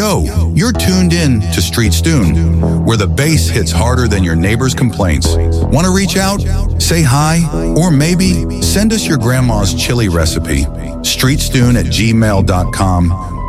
Yo, you're tuned in to Street Stune, where the bass hits harder than your neighbor's complaints. Want to reach out? Say hi, or maybe send us your grandma's chili recipe. streetstune@gmail.com.